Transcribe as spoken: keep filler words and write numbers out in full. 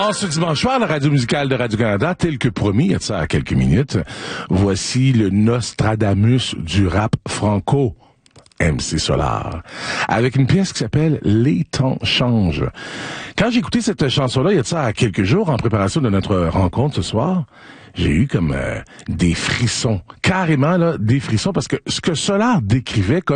En ce dimanche soir, la radio musicale de Radio-Canada, tel que promis, il y a de ça à quelques minutes, voici le Nostradamus du rap franco, M C Solar, avec une pièce qui s'appelle « Les temps changent ». Quand j'ai écouté cette chanson-là, il y a de ça à quelques jours, en préparation de notre rencontre ce soir, j'ai eu comme euh, des frissons, carrément là, des frissons, parce que ce que Solar décrivait comme